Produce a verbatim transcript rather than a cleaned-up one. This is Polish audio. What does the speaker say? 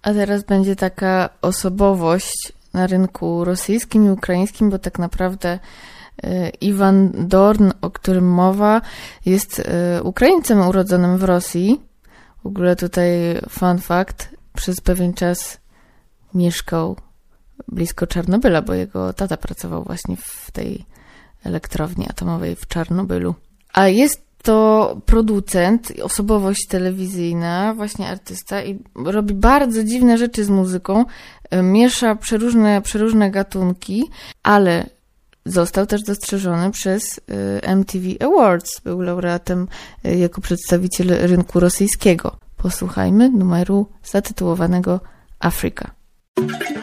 A teraz będzie taka osobowość na rynku rosyjskim i ukraińskim, bo tak naprawdę Iwan Dorn, o którym mowa, jest Ukraińcem urodzonym w Rosji. W ogóle tutaj fun fact, przez pewien czas mieszkał blisko Czarnobyla, bo jego tata pracował właśnie w tej elektrowni atomowej w Czarnobylu. A jest to producent, osobowość telewizyjna, właśnie artysta i robi bardzo dziwne rzeczy z muzyką, miesza przeróżne, przeróżne gatunki, ale został też dostrzeżony przez M T V Awards. Był laureatem jako przedstawiciel rynku rosyjskiego. Posłuchajmy numeru zatytułowanego Africa.